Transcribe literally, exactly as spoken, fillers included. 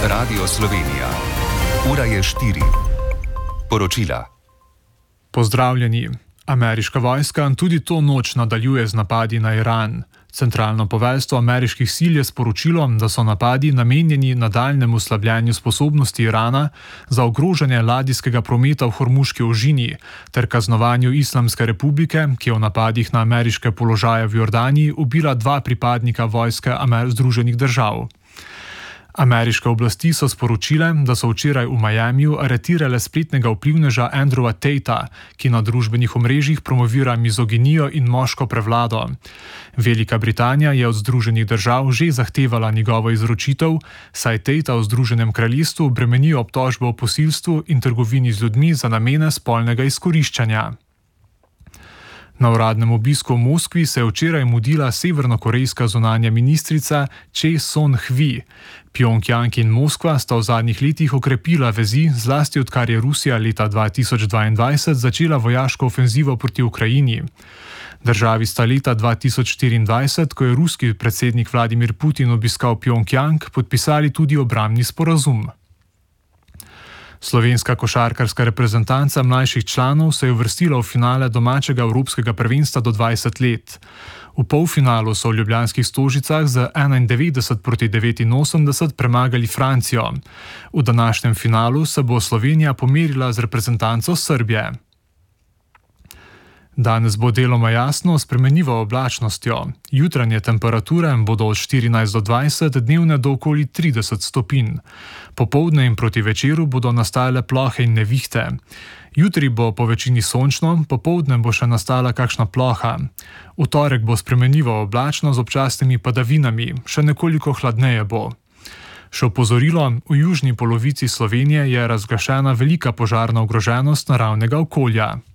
Radio Slovenija. Ura je štiri. Poročila. Pozdravljeni. Ameriška vojska tudi to noč nadaljuje z napadi na Iran. Centralno poveljstvo ameriških sil je sporočilo, da so napadi namenjeni nadaljnjemu slabljenju sposobnosti Irana za ogrožanje ladijskega prometa v Hormuški ožini ter kaznovanju Islamske republike, ki je v napadih na ameriške položaje v Jordaniji ubila dva pripadnika vojske Združenih držav. Ameriške oblasti so sporočile, da so včeraj v Miamiju aretirale spletnega vplivneža Andrewa Tatea, ki na družbenih omrežjih promovira mizoginijo in moško prevlado. Velika Britanija je od Združenih držav že zahtevala njegovo izročitev, saj Tatea v Združenem kraljestvu bremenijo obtožbe o posilstvu in trgovini z ljudmi za namene spolnega izkoriščanja. Na uradnem obisku v Moskvi se je včeraj mudila severnokorejska zunanja ministrica Choe Son-hui. Pjongjang in Moskva sta v zadnjih letih okrepila vezi, zlasti odkar je Rusija leta dva tisoč dvaindvajset začela vojaško ofenzivo proti Ukrajini. Državi sta leta dva tisoč štiriindvajset, ko je ruski predsednik Vladimir Putin obiskal Pjongjang, podpisali tudi obrambni sporazum. Slovenska košarkarska reprezentanca mlajših članov se je uvrstila v finale domačega evropskega prvenstva do dvajset let. V polfinalu so v ljubljanskih Stožicah z enaindevetdeset proti devetinosemdeset premagali Francijo. V današnjem finalu se bo Slovenija pomerila z reprezentanco Srbije. Danes bo deloma jasno s spremenljivo oblačnostjo. Jutranje temperature bodo od štirinajst do dvajset, dnevne do okoli trideset stopinj. Popoldne in proti večeru bodo nastajale plohe in nevihte. Jutri bo po večini sončno, popoldne bo še nastala kakšna ploha. V torek bo spremenljivo oblačno z občasnimi padavinami, še nekoliko hladneje bo. Še opozorilo, v južni polovici Slovenije je razglašena velika požarna ogroženost naravnega okolja.